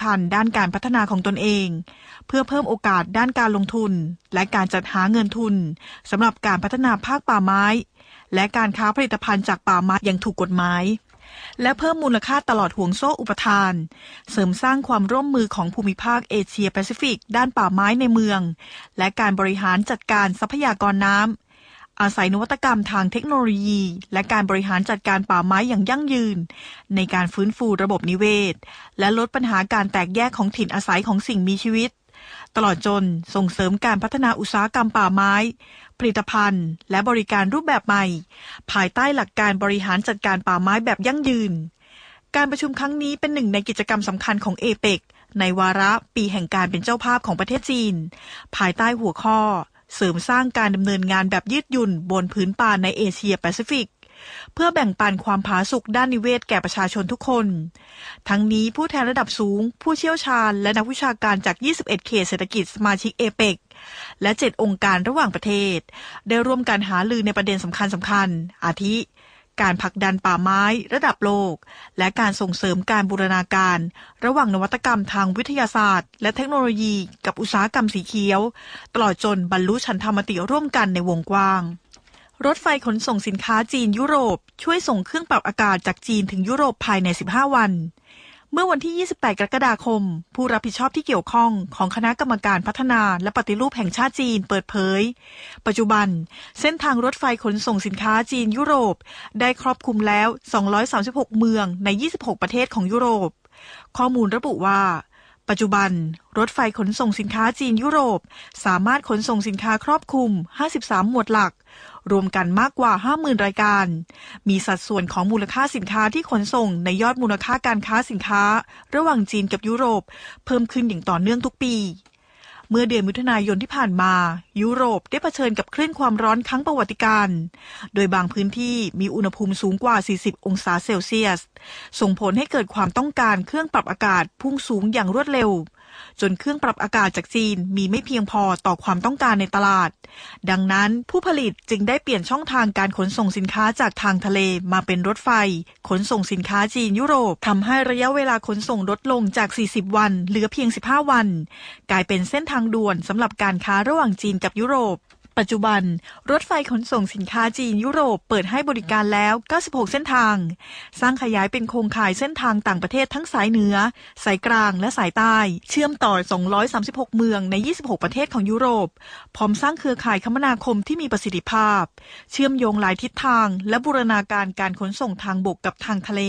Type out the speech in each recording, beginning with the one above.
คัญด้านการพัฒนาของตนเองเพื่อเพิ่มโอกาสด้านการลงทุนและการจัดหาเงินทุนสำหรับการพัฒนาภาคป่าไม้และการค้าผลิตภัณฑ์จากป่าไม้อย่างถูกกฎหมายและเพิ่มมูลค่าตลอดห่วงโซ่อุปทานเสริมสร้างความร่วมมือของภูมิภาคเอเชียแปซิฟิกด้านป่าไม้ในเมืองและการบริหารจัดการทรัพยากรน้ำอาศัยนวัตกรรมทางเทคโนโลยีและการบริหารจัดการป่าไม้อย่างยั่งยืนในการฟื้นฟูระบบนิเวศและลดปัญหาการแตกแยกของถิ่นอาศัยของสิ่งมีชีวิตตลอดจนส่งเสริมการพัฒนาอุตสาหกรรมป่าไม้ผลิตภัณฑ์และบริการรูปแบบใหม่ภายใต้หลักการบริหารจัดการป่าไม้แบบยั่งยืนการประชุมครั้งนี้เป็นหนึ่งในกิจกรรมสำคัญของเอเปกในวาระปีแห่งการเป็นเจ้าภาพของประเทศจีนภายใต้หัวข้อเสริมสร้างการดำเนินงานแบบยืดหยุ่นบนพื้นป่าในเอเชียแปซิฟิกเพื่อแบ่งปันความผาสุกด้านนิเวศแก่ประชาชนทุกคนทั้งนี้ผู้แทนระดับสูงผู้เชี่ยวชาญและนักวิชาการจาก21เขตเศรษฐกิจสมาชิกเอเปกและ7องค์การระหว่างประเทศได้ร่วมกันหารือในประเด็นสำคัญอาทิการผลักดันป่าไม้ระดับโลกและการส่งเสริมการบูรณาการระหว่างนวัตกรรมทางวิทยาศาสตร์และเทคโนโลยีกับอุตสาหกรรมสีเขียวตลอดจนบรรลุฉันทามติร่วมกันในวงกว้างรถไฟขนส่งสินค้าจีนยุโรปช่วยส่งเครื่องปรับอากาศจากจีนถึงยุโรปภายใน15วันเมื่อวันที่28กรกฎาคมผู้รับผิดชอบที่เกี่ยวข้องของคณะกรรมการพัฒนาและปฏิรูปแห่งชาติจีนเปิดเผยปัจจุบันเส้นทางรถไฟขนส่งสินค้าจีนยุโรปได้ครอบคลุมแล้ว236เมืองใน26ประเทศของยุโรปข้อมูลระบุว่าปัจจุบันรถไฟขนส่งสินค้าจีนยุโรปสามารถขนส่งสินค้าครอบคลุม53หมวดหลักรวมกันมากกว่า 50,000 รายการมีสัดส่วนของมูลค่าสินค้าที่ขนส่งในยอดมูลค่าการค้าสินค้าระหว่างจีนกับยุโรปเพิ่มขึ้นอย่างต่อเนื่องทุกปีเมื่อเดือนมิถุนายนที่ผ่านมายุโรปได้เผชิญกับคลื่นความร้อนครั้งประวัติการณ์โดยบางพื้นที่มีอุณหภูมิสูงกว่า40องศาเซลเซียสส่งผลให้เกิดความต้องการเครื่องปรับอากาศพุ่งสูงอย่างรวดเร็วจนเครื่องปรับอากาศจากจีนมีไม่เพียงพอต่อความต้องการในตลาดดังนั้นผู้ผลิตจึงได้เปลี่ยนช่องทางการขนส่งสินค้าจากทางทะเลมาเป็นรถไฟขนส่งสินค้าจีนยุโรปทำให้ระยะเวลาขนส่งลดลงจาก40วันเหลือเพียง15วันกลายเป็นเส้นทางด่วนสำหรับการค้าระหว่างจีนกับยุโรปปัจจุบันรถไฟขนส่งสินค้าจีนยุโรปเปิดให้บริการแล้ว96เส้นทางสร้างขยายเป็นโครงข่ายเส้นทางต่างประเทศทั้งสายเหนือสายกลางและสายใต้เชื่อมต่อ236เมืองใน26ประเทศของยุโรปพร้อมสร้างเครือข่ายคมนาคมที่มีประสิทธิภาพเชื่อมโยงหลายทิศทางและบูรณาการการขนส่งทางบกกับทางทะเล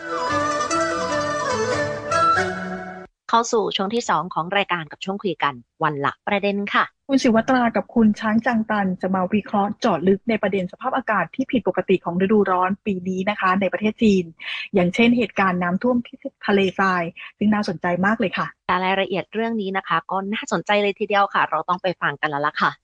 เข้าสู่ช่วงที่2ของรายการกับช่วงคุยกันวันละประเด็นค่ะคุณศิวตรากับคุณช้างจังตันจะมาวิเคราะห์เจาะลึกในประเด็นสภาพอากาศที่ผิดปกติของฤดูร้อนปีนี้นะคะในประเทศจีนอย่างเช่นเหตุการณ์น้ำท่วมที่ทะเลทรายซึ่งน่าสนใจมากเลยค่ะรายละเอียดเรื่องนี้นะคะก็น่าสนใจเลยทีเดียวค่ะเราต้องไปฟังกันแล้วล่ะค่ะ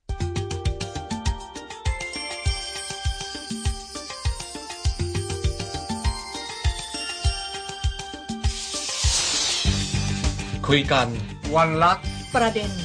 คุยกันวันละประเด็น